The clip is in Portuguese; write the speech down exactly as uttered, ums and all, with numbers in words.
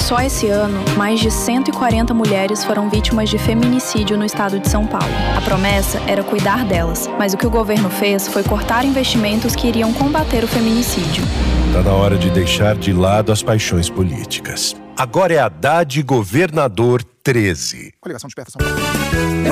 Só esse ano, mais de cento e quarenta mulheres foram vítimas de feminicídio no estado de São Paulo. A promessa era cuidar delas, mas o que o governo fez foi cortar investimentos que iriam combater o feminicídio. Está na hora de deixar de lado as paixões políticas. Agora é Haddad Governador treze. Coligação Desperta São Paulo.